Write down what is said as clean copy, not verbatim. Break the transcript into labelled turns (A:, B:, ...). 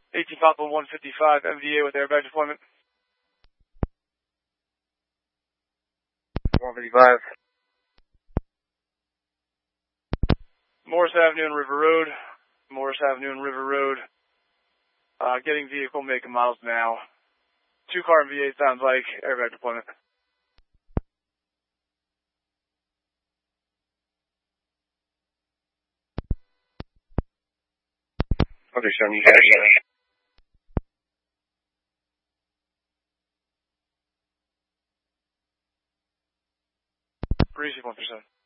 A: 18 Papa 155, MVA with airbag deployment.
B: 155.
A: Morris Avenue and River Road. Morris Avenue and River Road. Getting vehicle make and models now. 2-car MVA sounds like airbag deployment.
B: Understand you guys.
A: Receive 1%.